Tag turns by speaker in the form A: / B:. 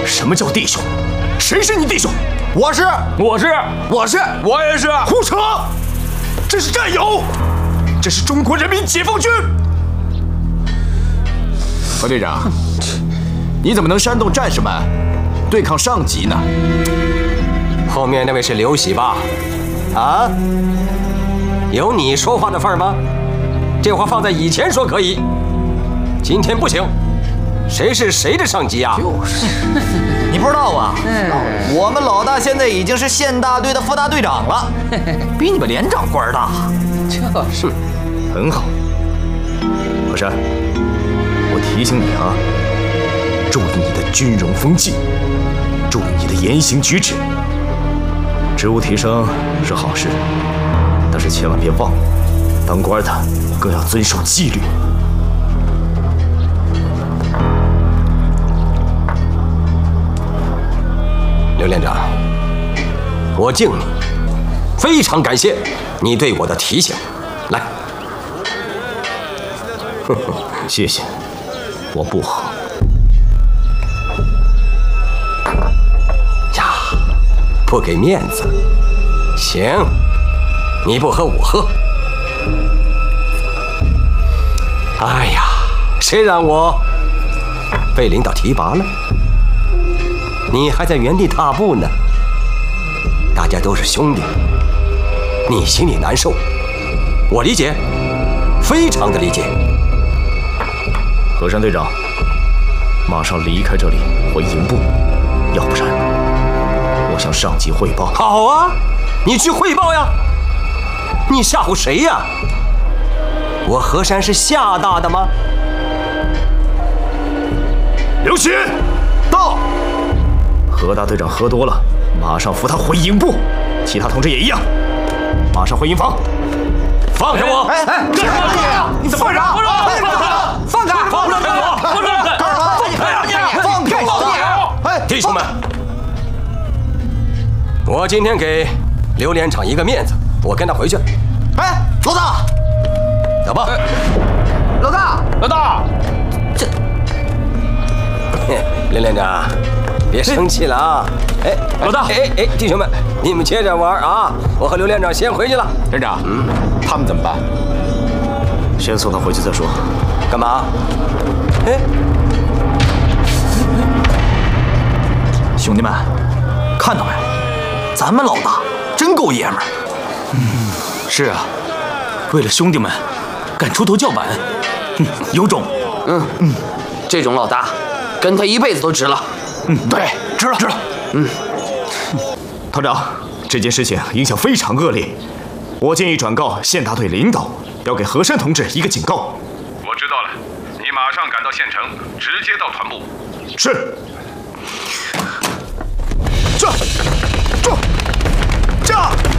A: 什么叫弟兄？谁是你弟兄？
B: 我是，
A: 我也是。
C: 胡扯！这是战友，这是中国人民解放军。
B: 何队长，你怎么能煽动战士们对抗上级呢？
D: 后面那位是刘喜吧？啊？有你说话的份儿吗？这话放在以前说可以，今天不行。谁是谁的上级啊？
B: 就是，你不知道啊？我们老大现在已经是县大队的副大队长了，比你们连长官大。
A: 就是，很好。和珅，我提醒你啊，注意你的军容风纪，注意你的言行举止。职务提升是好事，但是千万别忘了，当官的更要遵守纪律。
D: 刘连长，我敬你，非常感谢你对我的提醒。来，
A: 谢谢，我不喝。
D: 呀，不给面子。行，你不喝我喝。哎呀，谁让我被领导提拔了？你还在原地踏步呢。大家都是兄弟，你心里难受，我理解，非常的理解。
A: 和珅队长，马上离开这里，回营部，要不然我向上级汇报。
D: 好啊，你去汇报呀！你吓唬谁呀？我和珅是厦大的吗？
C: 刘启，
A: 到。何大队长喝多了，马上扶他回营部，其他同志也一样，马上回营房。放开我！
B: 哎，
A: 干什么？你怎么放啥？
B: 放开！
A: 放开我！
B: 放开我！
D: 哎，弟兄们，我今天给刘连长一个面子，我跟他回去。
B: 哎，老大，
D: 走吧。
B: 老大，
A: 老大，
D: 这，刘连长。别生气了啊！哎，
A: 老大，
D: 哎，弟兄们，你们接着玩啊！我和刘连长先回去了。
B: 连长，他们怎么办？
A: 先送他回去再说。
D: 干嘛？哎，
B: 兄弟们，看到没？咱们老大真够爷们儿。
C: 是啊，为了兄弟们，敢出头叫板，有种。
E: 这种老大，跟他一辈子都值了。
B: 对，知了。
A: 团长，这件事情影响非常恶劣，我建议转告县大队领导，要给和珅同志一个警告。
F: 我知道了，你马上赶到县城，直接到团部。
A: 是。这，